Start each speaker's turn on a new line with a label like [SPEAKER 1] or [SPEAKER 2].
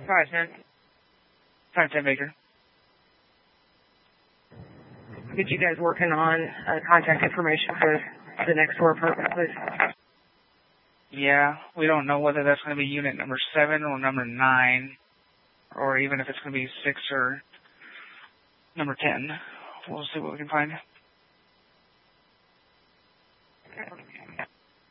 [SPEAKER 1] 510.
[SPEAKER 2] 510 Baker.
[SPEAKER 1] Get you guys working on contact information for the next door apartment, please.
[SPEAKER 2] Yeah, we don't know whether that's going to be unit number 7 or number 9, or even if it's going to be 6 or number 10. We'll see what we can find.
[SPEAKER 1] Okay.